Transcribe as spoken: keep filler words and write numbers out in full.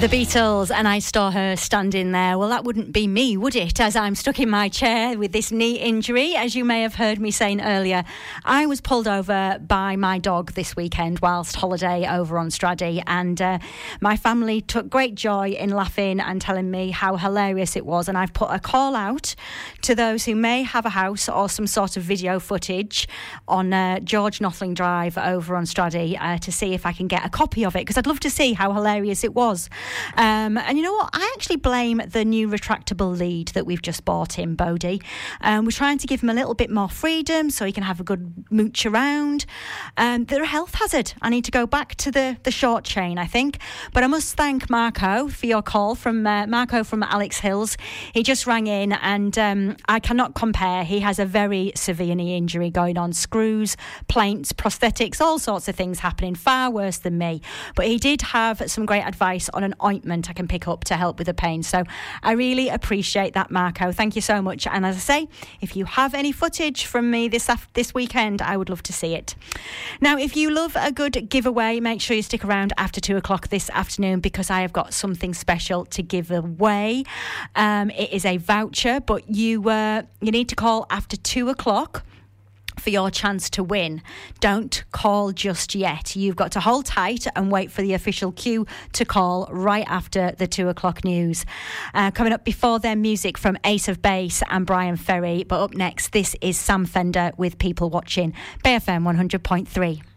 The Beatles, and I saw her standing there. Well, that wouldn't be me, would it? As I'm stuck in my chair with this knee injury. As you may have heard me saying earlier, I was pulled over by my dog this weekend whilst holiday over on Stradey, and uh, my family took great joy in laughing and telling me how hilarious it was. And I've put a call out to those who may have a house or some sort of video footage on uh, George Nothling Drive over on Stradey uh, to see if I can get a copy of it, because I'd love to see how hilarious it was. Um, and you know what? I actually blame the new retractable lead that we've just bought in, Bodie. Um, we're trying to give him a little bit more freedom so he can have a good mooch around. Um, they're a health hazard. I need to go back to the, the short chain, I think. But I must thank Marco for your call from uh, Marco from Alex Hills. He just rang in, and um, I cannot compare. He has a very severe knee injury going on. Screws, plates, prosthetics, all sorts of things happening, far worse than me. But he did have some great advice on an ointment I can pick up to help with the pain. So I really appreciate that, Marco. Thank you so much. And as I say, if you have any footage from me this af- this weekend, I would love to see it. Now, if you love a good giveaway, make sure you stick around after two o'clock this afternoon, because I have got something special to give away. Um, it is a voucher, but you uh, you need to call after two o'clock for your chance to win. Don't call just yet. You've got to hold tight and wait for the official cue to call right after the two o'clock news. Uh, coming up before their music from Ace of Base and Brian Ferry. But up next, this is Sam Fender with People Watching, Bay F M one hundred point three.